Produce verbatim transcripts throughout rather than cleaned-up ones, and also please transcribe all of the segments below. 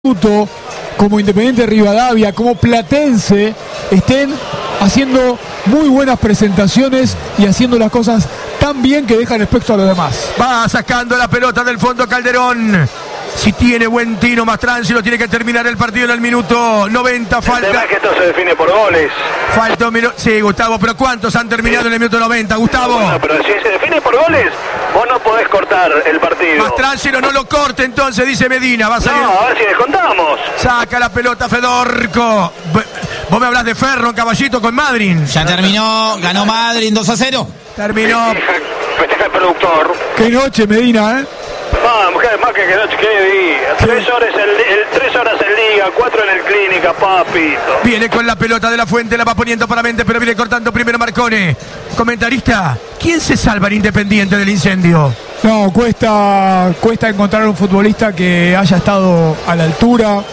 como Independiente Rivadavia, como Platense, estén haciendo muy buenas presentaciones y haciendo las cosas tan bien que dejan respecto a los demás. Va sacando la pelota del fondo Calderón. Si tiene buen tino Mastranzi, lo tiene que terminar el partido en el minuto noventa. Falta. El tema es que esto se define por goles. Falta un minuto. Sí, Gustavo, pero ¿cuántos han terminado en el minuto noventa, Gustavo? Bueno, pero si se define por goles, vos no podés cortar el partido. Mastranzi no, no lo corte entonces, dice Medina. Va a salir. No, a ver si descontamos. Saca la pelota Fedorco. Vos me hablas de Ferro en Caballito con Madryn. Ya terminó, ganó Madryn dos a cero. Terminó. Festeja el productor. Qué noche, Medina, ¿eh? Vamos, más, más que que noche, qué día. Tres horas, el, el, tres horas en Liga, cuatro en el Clínica, papito. Viene con la pelota de la Fuente, la va poniendo para mente, pero viene cortando primero Marcone. Comentarista, ¿quién se salva en Independiente del incendio? No, cuesta, cuesta encontrar un futbolista que haya estado a la altura.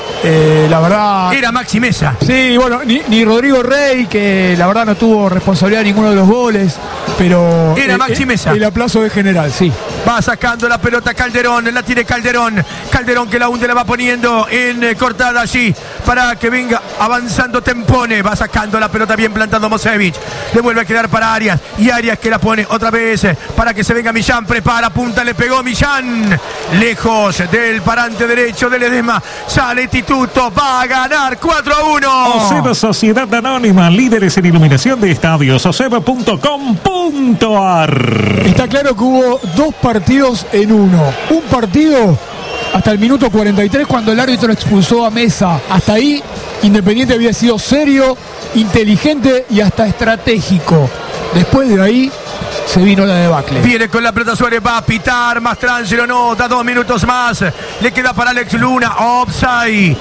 Eh, la verdad... Era Maxi Mesa. Sí, bueno, ni, ni Rodrigo Rey, que la verdad no tuvo responsabilidad en ninguno de los goles, pero... Era eh, Maxi Mesa. El aplazo de general, sí. Va sacando la pelota Calderón, la tiene Calderón. Calderón que la hunde, la va poniendo en eh, cortada allí para que venga avanzando Tempone. Va sacando la pelota bien plantando Mosevich. Le vuelve a quedar para Arias. Y Arias que la pone otra vez eh, para que se venga Millán. Prepara, punta, le pegó Millán. Lejos del parante derecho del Edesma. Sale Instituto, va a ganar cuatro a uno. Oseba Sociedad Anónima, líderes en iluminación de estadios. Oseba punto com punto ar. Está claro que hubo dos partidos en uno. Un partido hasta el minuto cuarenta y tres cuando el árbitro expulsó a Mesa. Hasta ahí Independiente había sido serio, inteligente y hasta estratégico. Después de ahí se vino la debacle. Viene con la pelota Suárez, va a pitar, Mastranzi no, da dos minutos más. Le queda para Alex Luna, offside.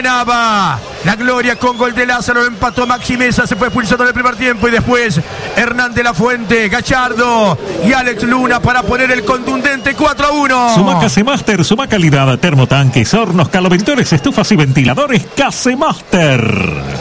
Ganaba la Gloria con gol de Lázaro, empató Maxi Mesa, se fue expulsado en el primer tiempo y después Hernán de la Fuente, Gallardo y Alex Luna para poner el contundente cuatro a uno. Suma Casemaster, suma calidad, termotanques, hornos, caloventores, estufas y ventiladores Casemaster.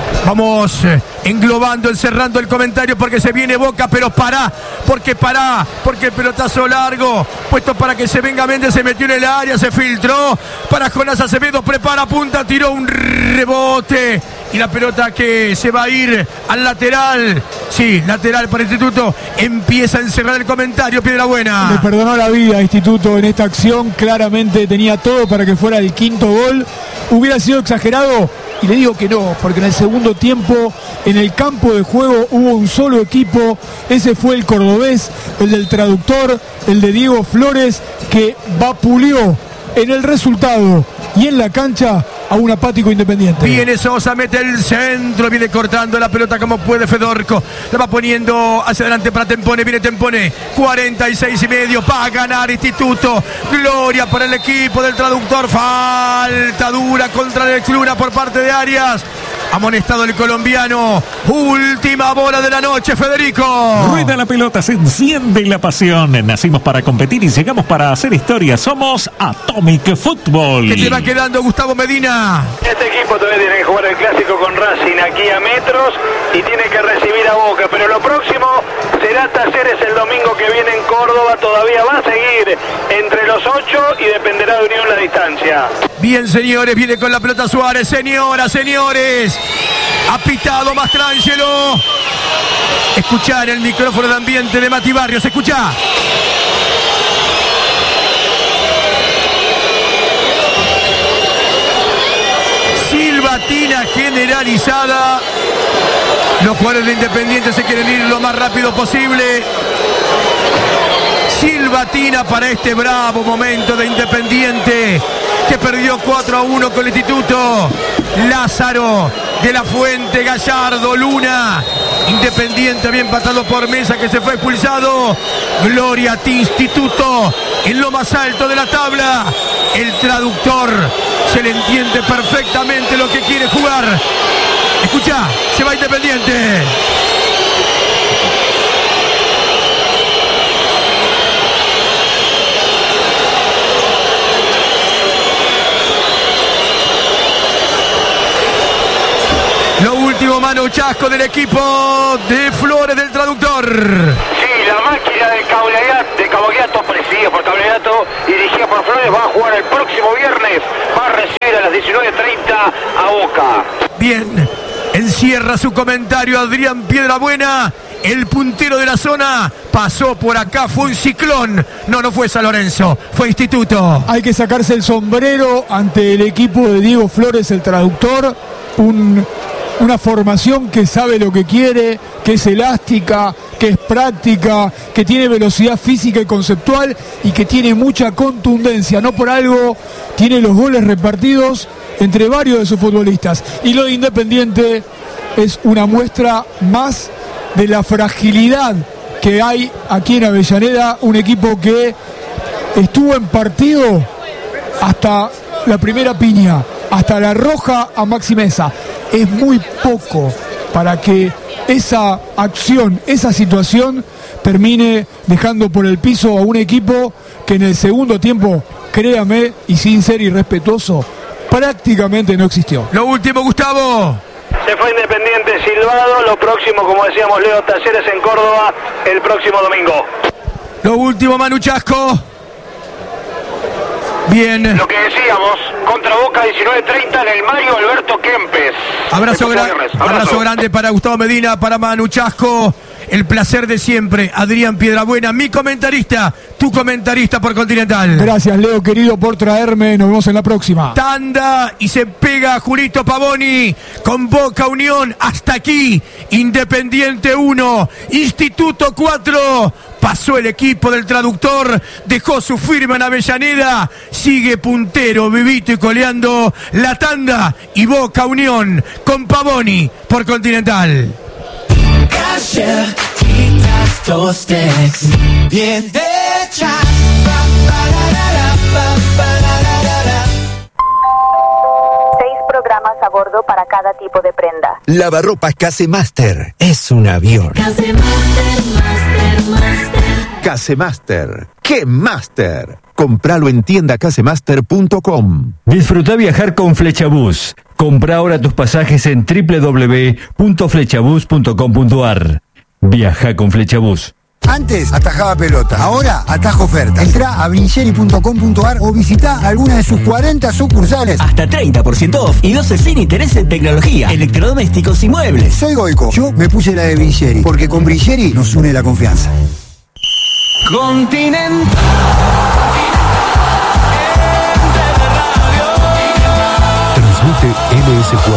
Vamos eh, englobando, encerrando el comentario porque se viene Boca, pero pará, porque pará, porque el pelotazo largo, puesto para que se venga Méndez, se metió en el área, se filtró, para Jonás Acevedo, prepara, punta, tiró un rebote, y la pelota que se va a ir al lateral, sí, lateral para Instituto, empieza a encerrar el comentario, Piedrabuena. Le perdonó la vida a Instituto en esta acción, claramente tenía todo para que fuera el quinto gol, hubiera sido exagerado. Y le digo que no, porque en el segundo tiempo, en el campo de juego hubo un solo equipo, ese fue el cordobés, el del traductor, el de Diego Flores, que vapuleó en el resultado y en la cancha a un apático Independiente. Viene Sosa, mete el centro, viene cortando la pelota como puede Fedorco, la va poniendo hacia adelante para Tempone, viene Tempone, cuarenta y seis y medio, va a ganar Instituto, gloria para el equipo del traductor, falta dura contra Alex Luna por parte de Arias, amonestado el colombiano, última bola de la noche, Federico. Rueda la pelota, se enciende la pasión, nacimos para competir y llegamos para hacer historia, somos Atomic Fútbol. ¿Qué te va quedando, Gustavo Medina? Este equipo todavía tiene que jugar el clásico con Racing aquí a metros y tiene que recibir a Boca, pero lo próximo será Talleres el domingo que viene en Córdoba, todavía va a seguir entre los ocho y dependerá de Unión la distancia. Bien, señores, viene con la pelota Suárez, señoras, señores, ha pitado Mastrangelo. Escuchá en el micrófono de ambiente de Mati Barrios, escuchá. Silbatina generalizada. Los jugadores de Independiente se quieren ir lo más rápido posible. Silbatina para este bravo momento de Independiente que perdió cuatro a uno con el Instituto. Lázaro, de la Fuente, Gallardo, Luna. Independiente había empatado por Mesa que se fue expulsado. Gloria a ti, Instituto, en lo más alto de la tabla. El traductor se le entiende perfectamente lo que quiere jugar. Escucha, se va Independiente. Lo último, mano chasco del equipo de Flores del traductor. Sí, la máquina de Cavaliato, de Cavaliato preciosa. transmitido por Tablegato y dirigido por Flores, va a jugar el próximo viernes, va a recibir a las diecinueve treinta a Boca. Bien, encierra su comentario Adrián Piedrabuena. El puntero de la zona pasó por acá, fue un ciclón. No, no fue San Lorenzo, fue Instituto. Hay que sacarse el sombrero ante el equipo de Diego Flores, el traductor. Un, una formación que sabe lo que quiere, que es elástica, que es práctica, que tiene velocidad física y conceptual y que tiene mucha contundencia. No por algo tiene los goles repartidos entre varios de sus futbolistas. Y lo de Independiente es una muestra más de la fragilidad que hay aquí en Avellaneda, un equipo que estuvo en partido hasta la primera piña, hasta la roja a Maxi Meza. Es muy poco para que esa acción, esa situación termine dejando por el piso a un equipo que en el segundo tiempo, créame, y sin ser irrespetuoso, prácticamente no existió. Lo último, Gustavo. Se fue Independiente silbado, lo próximo, como decíamos, Leo, Talleres en Córdoba el próximo domingo. Lo último, Manu Chasco. Bien. Lo que decíamos, contra Boca diecinueve treinta en el Mario Alberto Kempes. Abrazo, gra abrazo. abrazo grande para Gustavo Medina, para Manu Chasco. El placer de siempre, Adrián Piedrabuena, mi comentarista, tu comentarista por Continental. Gracias, Leo, querido, por traerme. Nos vemos en la próxima. Tanda y se pega Julito Pavoni con Boca Unión. Hasta aquí, Independiente uno, Instituto cuatro. Pasó el equipo del traductor, dejó su firma en Avellaneda, sigue puntero, vivito y coleando la tanda y Boca Unión con Pavoni por Continental. Galletitas Tostex, bien hechas. Seis programas a bordo para cada tipo de prenda. Lavarropas Casemaster es un avión. Casemaster, Master, Master. Casemaster, ¡qué master! Compralo en tienda casemaster punto com. Disfruta viajar con Flechabús. Compra ahora tus pasajes en doble u doble u doble u punto flechabús punto com punto a r. Viaja con Flechabús. Antes atajaba pelota, ahora atajo ofertas. Entrá a brincheri punto com punto a r o visita alguna de sus cuarenta sucursales. Hasta treinta por ciento off y doce sin interés en tecnología, electrodomésticos y muebles. Soy Goico, yo me puse la de Brincheri, porque con Brincheri nos une la confianza. Continental. Transmite L S cuatro.